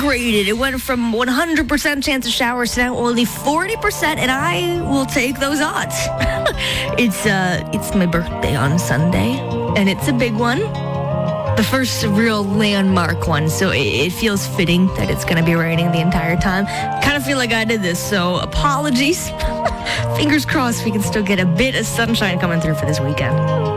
downgraded. It went from 100% chance of showers to now only 40%, and I will take those odds. It's my birthday on Sunday, and it's a big one. The first real landmark one, so it feels fitting that it's going to be raining the entire time. Kind of feel like I did this, so apologies. Fingers crossed we can still get a bit of sunshine coming through for this weekend.